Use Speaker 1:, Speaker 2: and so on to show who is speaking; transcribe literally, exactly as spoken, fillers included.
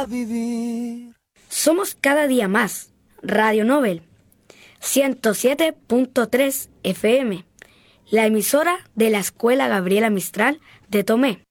Speaker 1: vivir.
Speaker 2: Somos cada día más. Radio Nobel, ciento siete punto tres F M, la emisora de la Escuela Gabriela Mistral de Tomé.